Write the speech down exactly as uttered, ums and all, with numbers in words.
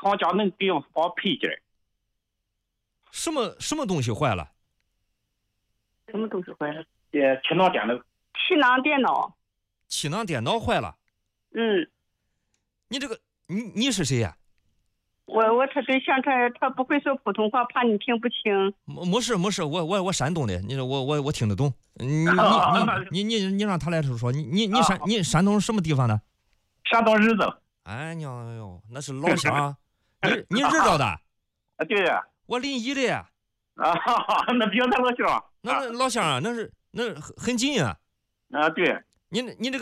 厂家能给我放配件。 什么什么东西坏了？ 什么东西坏了？ 呃，气囊电脑。 气囊电脑。 气囊电脑坏了。 嗯。 你这个，你你是谁呀？ 我我他对象他他不会说普通话，怕你听不清。 没没事没事，我我我山东的，你我我我听得懂。你你你你你你让他来说说，你你你山你山东什么地方的？ 山东日子。 哎娘哟，那是老乡。你你日照的？ 啊，对呀。 我临沂的呀。 啊，那比较咱老乡。 那老乡啊，那是那很近啊。 啊，对。 你你这个。